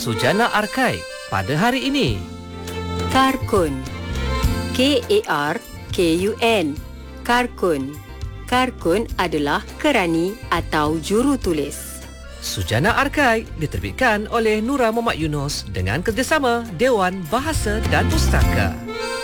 Sujana Arkai pada hari ini. Karkun. K-A-R-K-U-N. Karkun. Karkun adalah kerani atau jurutulis. Sujana Arkai diterbitkan oleh Nura Muhammad Yunus dengan kerjasama Dewan Bahasa dan Pustaka.